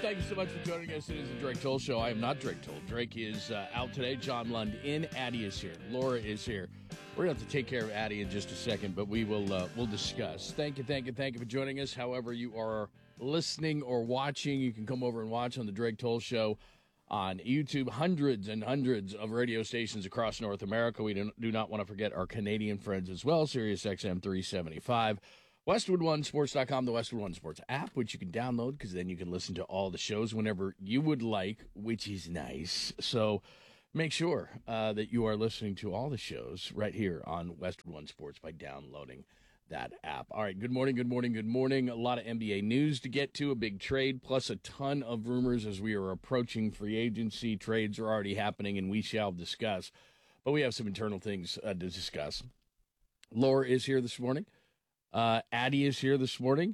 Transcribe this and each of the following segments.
Thank you so much for joining us. It is the Drake Toll Show. I am not Drake Toll. Drake is out today. John Lund in. Addie is here. Laura is here. We're going to have to take care of Addie in just a second, but we will we'll discuss. Thank you for joining us. However you are listening or watching, you can come over and watch on the Drake Toll Show on YouTube. Hundreds and hundreds of radio stations across North America. We do not want to forget our Canadian friends as well. Sirius XM 375. WestwoodOneSports.com, the Westwood One Sports app, which you can download because then you can listen to all the shows whenever you would like, which is nice. So make sure that you are listening to all the shows right here on Westwood One Sports by downloading that app. All right, good morning. A lot of NBA news to get to, a big trade, plus a ton of rumors as we are approaching free agency. Trades are already happening, and we shall discuss. But we have some internal things to discuss. Laura is here this morning. Addie is here this morning.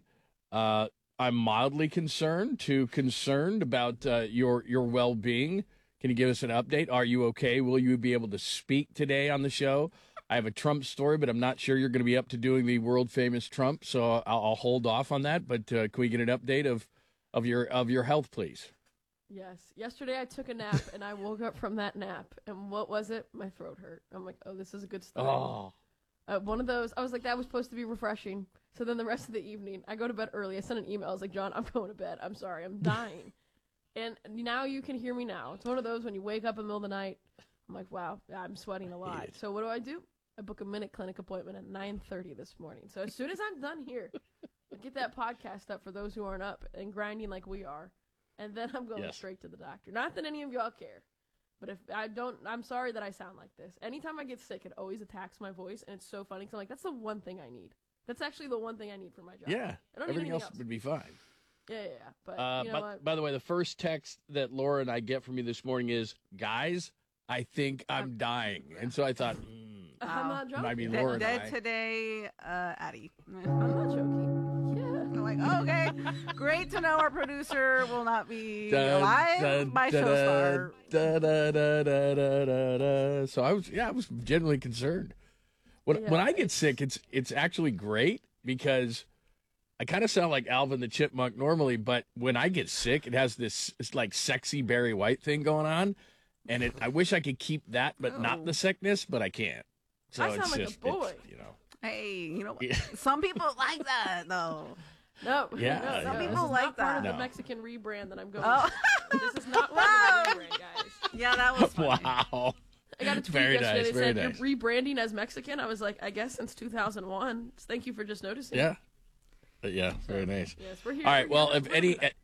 I'm mildly concerned about your well-being. Can you give us an update? Are you okay? Will you be able to speak today on the show? I have a Trump story, but I'm not sure you're going to be up to doing the world-famous Trump, so I'll hold off on that. But can we get an update of your health, please? Yes. Yesterday I took a nap, and I woke up from that nap, and what was it? My throat hurt. I'm like, oh, this is a good start. Oh. One of those, I was like, that was supposed to be refreshing. So then the rest of the evening, I go to bed early. I sent an email. I was like, John, I'm going to bed. I'm sorry. I'm dying. And now you can hear me now. It's one of those when you wake up in the middle of the night. I'm like, wow, I'm sweating a lot. So what do? I book a Minute Clinic appointment at 9:30 this morning. So as soon as I'm done here, I get that podcast up for those who aren't up and grinding like we are. And then I'm going straight to the doctor. Not that any of y'all care. But if I don't, I'm sorry that I sound like this. Anytime I get sick, it always attacks my voice, and it's so funny because I'm like, that's the one thing I need. That's actually the one thing I need for my job. Yeah, I don't everything need else would be fine. Yeah. But you know what? By the way, the first text that Laura and I get from you this morning is, guys, I think I'm dying. And so I thought, I'm not joking. might be Laura and I. Dead today, Addie. I'm not joking. I'm like, oh, okay, great to know our producer will not be alive by show start. So I was genuinely concerned. When I get sick, it's actually great because I kind of sound like Alvin the Chipmunk normally, but when I get sick, it has this like sexy Barry White thing going on, and I wish I could keep that, but not the sickness, but I can't. So I sound like a boy. Hey, you know what? Some people like that though. No. Yeah. Some people this is like not part that. of the Mexican rebrand that I'm going Oh. to. This is not part of the rebrand, guys. Yeah, that was funny. Wow. I got a tweet Very yesterday. nice, They very said, nice. you're rebranding as Mexican. I was like, I guess since 2001. Thank you for just noticing. Yeah. Yeah, very nice. Yes, we're here. All right, well, if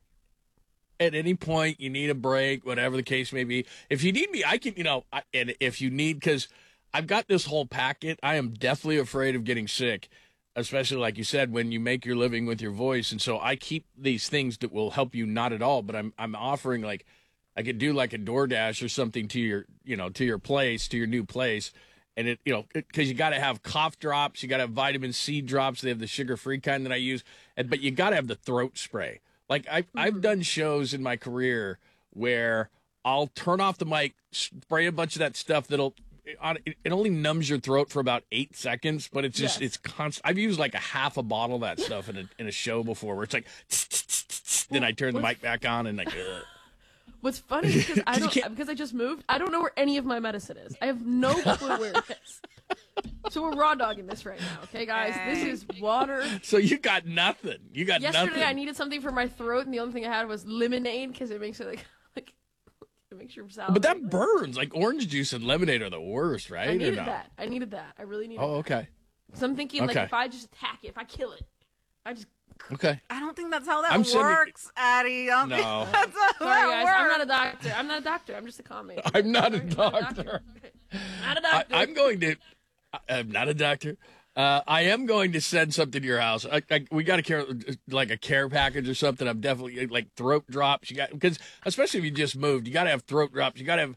at any point you need a break, whatever the case may be, if you need me, I can, and if you need, because I've got this whole packet, I am definitely afraid of getting sick, especially like you said, when you make your living with your voice. And so I keep these things that will help you not at all, but I'm offering like, I could do like a DoorDash or something to your, to your place, to your new place. And it, because you got to have cough drops, you got to have vitamin C drops. They have the sugar-free kind that I use, but you got to have the throat spray. Like I've done shows in my career where I'll turn off the mic, spray a bunch of that stuff it only numbs your throat for about 8 seconds, but it's just it's constant. I've used like a half a bottle of that stuff in a show before, where it's like, then I turn the mic back on and like. What's funny is because I just moved, I don't know where any of my medicine is. I have no clue where it is. So we're raw dogging this right now, okay, guys? This is water. So you got nothing. Yesterday I needed something for my throat, and the only thing I had was lemonade because it makes it like it makes your salad. But that burns. Like orange juice and lemonade are the worst, right? I needed that. I really needed that. Oh, okay. So I'm thinking like if I just attack it, if I kill it, I just. Okay. I don't think that's how that works, Addie. No. That's how Sorry, guys. works. I'm not a doctor. I'm just a comic. I'm not a doctor. Not a doctor. I'm not a doctor. I am going to send something to your house. We got a care package or something. I'm definitely like throat drops. Because especially if you just moved, you got to have throat drops. You got to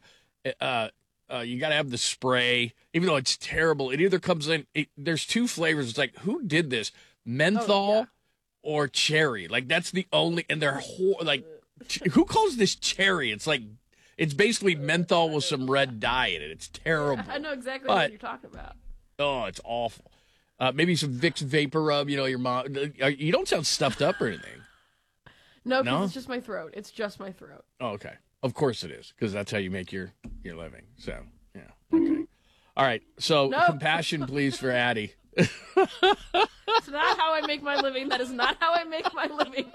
have the spray, even though it's terrible. It either comes in. There's two flavors. It's like, who did this? Menthol or cherry? Like that's the only. And they're who calls this cherry? It's like it's basically menthol with some red dye in it. It's terrible. I know exactly what you're talking about. Oh, it's awful. Maybe some Vicks Vapor Rub. Your mom. You don't sound stuffed up or anything. No, because No? it's just my throat. It's just my throat. Oh, okay. Of course it is, because that's how you make your living. So, yeah. Okay. All right. So, Nope. compassion, please, for Addie. It's not how I make my living. That is not how I make my living.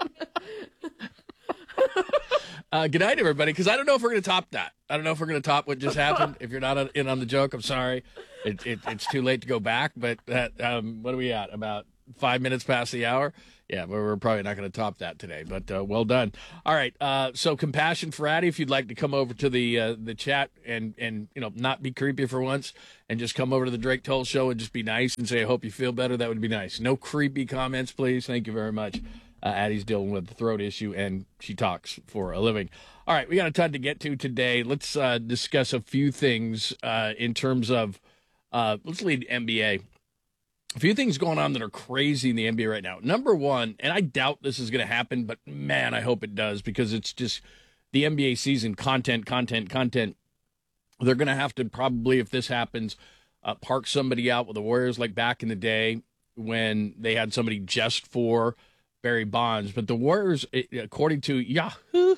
Good night, everybody, because I don't know if we're going to top that. I don't know if we're going to top what just happened. If you're not in on the joke, I'm sorry. It's too late to go back, but what are we at? About 5 minutes past the hour? Yeah, but we're probably not going to top that today, but well done. All right, so compassion for Addie, if you'd like to come over to the chat and not be creepy for once and just come over to the Drake Toll Show and just be nice and say, I hope you feel better, that would be nice. No creepy comments, please. Thank you very much. Addie's dealing with the throat issue, and she talks for a living. All right, we got a ton to get to today. Let's discuss a few things in terms of let's lead NBA. A few things going on that are crazy in the NBA right now. Number one, and I doubt this is going to happen, but man, I hope it does, because it's just the NBA season, content. They're going to have to probably, if this happens, park somebody out with the Warriors like back in the day when they had somebody just for Barry Bonds. But the Warriors, according to Yahoo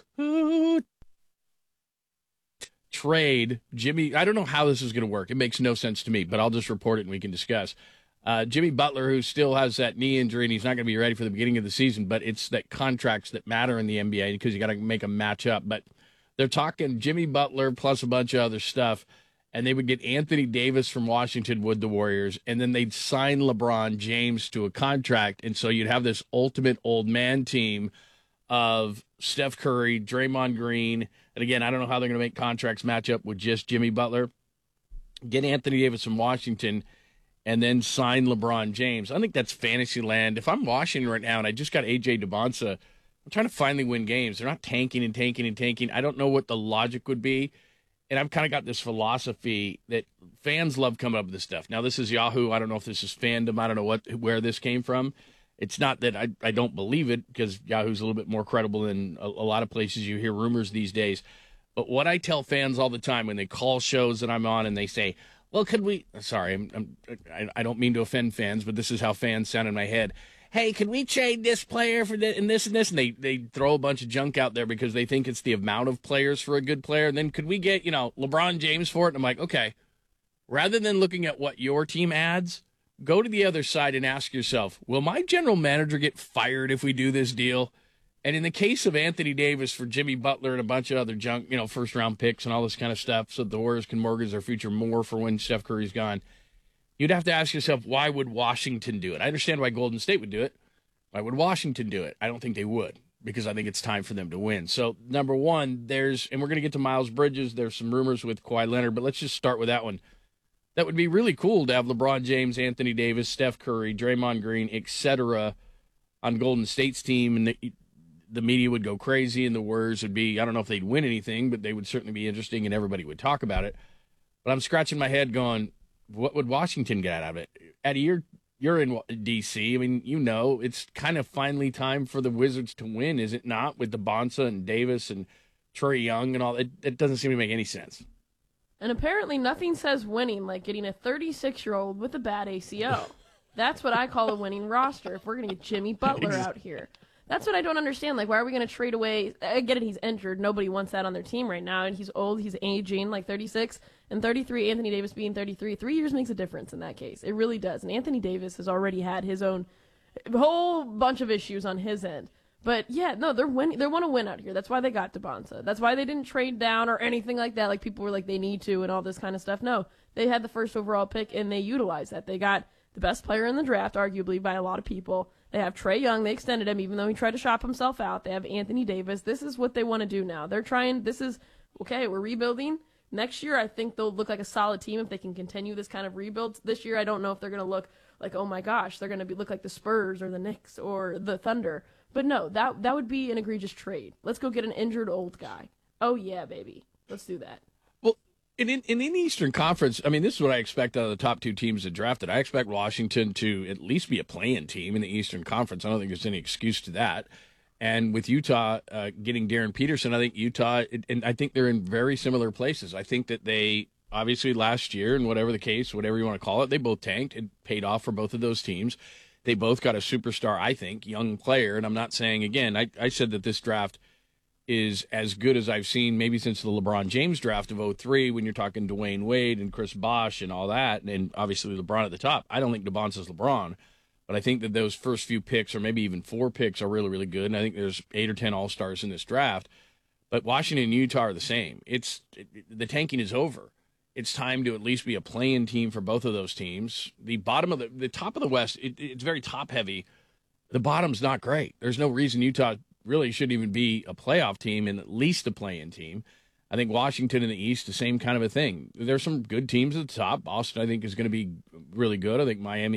trade, Jimmy, I don't know how this is going to work. It makes no sense to me, but I'll just report it and we can discuss. Jimmy Butler, who still has that knee injury and he's not going to be ready for the beginning of the season, but it's that contracts that matter in the NBA because you got to make them match up. But they're talking Jimmy Butler plus a bunch of other stuff, and they would get Anthony Davis from Washington with the Warriors, and then they'd sign LeBron James to a contract, and so you'd have this ultimate old man team of Steph Curry, Draymond Green, and again, I don't know how they're going to make contracts match up with just Jimmy Butler. Get Anthony Davis from Washington, and then sign LeBron James. I think that's fantasy land. If I'm Washington right now and I just got A.J. DeBonsa, I'm trying to finally win games. They're not tanking. I don't know what the logic would be. And I've kind of got this philosophy that fans love coming up with this stuff. Now, this is Yahoo. I don't know if this is fandom. I don't know where this came from. It's not that I don't believe it, because Yahoo's a little bit more credible than a lot of places you hear rumors these days. But what I tell fans all the time when they call shows that I'm on and they say, well, could we – sorry, I don't mean to offend fans, but this is how fans sound in my head. Hey, can we trade this player for this and this and this? And they throw a bunch of junk out there because they think it's the amount of players for a good player. And then could we get, LeBron James for it? And I'm like, okay, rather than looking at what your team adds, go to the other side and ask yourself, will my general manager get fired if we do this deal? And in the case of Anthony Davis for Jimmy Butler and a bunch of other junk, first-round picks and all this kind of stuff, so the Warriors can mortgage their future more for when Steph Curry's gone, you'd have to ask yourself, why would Washington do it? I understand why Golden State would do it. Why would Washington do it? I don't think they would, because I think it's time for them to win. So, number one, and we're going to get to Miles Bridges. There's some rumors with Kawhi Leonard, but let's just start with that one. That would be really cool to have LeBron James, Anthony Davis, Steph Curry, Draymond Green, etc. on Golden State's team, and the media would go crazy, and the Warriors would be, I don't know if they'd win anything, but they would certainly be interesting, and everybody would talk about it. But I'm scratching my head going, what would Washington get out of it? Eddie, you're in D.C. I mean, it's kind of finally time for the Wizards to win, is it not, with the Bonsa and Davis and Trae Young and all? It doesn't seem to make any sense. And apparently nothing says winning like getting a 36-year-old with a bad ACO. That's what I call a winning roster if we're going to get Jimmy Butler out here. That's what I don't understand. Like, why are we going to trade away? I get it, he's injured. Nobody wants that on their team right now. And he's old. He's aging, like 36 and 33. Anthony Davis being 33. 3 years makes a difference in that case. It really does. And Anthony Davis has already had his own whole bunch of issues on his end. But, yeah, no, they're winning. They want to win out here. That's why they got DeBonsa. That's why they didn't trade down or anything like that. Like, people were like, they need to and all this kind of stuff. No, they had the first overall pick, and they utilized that. They got the best player in the draft, arguably, by a lot of people. They have Trae Young. They extended him, even though he tried to shop himself out. They have Anthony Davis. This is what they want to do now. They're trying. This is, okay, we're rebuilding. Next year, I think they'll look like a solid team if they can continue this kind of rebuild. This year, I don't know if they're going to look like, oh, my gosh, they're going to look like the Spurs or the Knicks or the Thunder. But no, that would be an egregious trade. Let's go get an injured old guy. Oh, yeah, baby. Let's do that. Well, in the Eastern Conference, I mean, this is what I expect out of the top two teams that drafted. I expect Washington to at least be a play-in team in the Eastern Conference. I don't think there's any excuse to that. And with Utah getting Darren Peterson, I think Utah, and I think they're in very similar places. I think that they, obviously last year, and whatever the case, whatever you want to call it, they both tanked. It paid off for both of those teams. They both got a superstar, I think, young player. And I'm not saying, again, I said that this draft is as good as I've seen maybe since the LeBron James draft of 2003 when you're talking Dwayne Wade and Chris Bosh and all that, and obviously LeBron at the top. I don't think DeBonce is LeBron, but I think that those first few picks, or maybe even 4 picks, are really, really good, and I think there's 8 or 10 All-Stars in this draft. But Washington and Utah are the same. The tanking is over. It's time to at least be a play-in team for both of those teams. The bottom of the top of the West, it's very top-heavy. The bottom's not great. There's no reason Utah really shouldn't even be a playoff team and at least a play-in team. I think Washington in the East, the same kind of a thing. There's some good teams at the top. Boston, I think, is going to be really good. I think Miami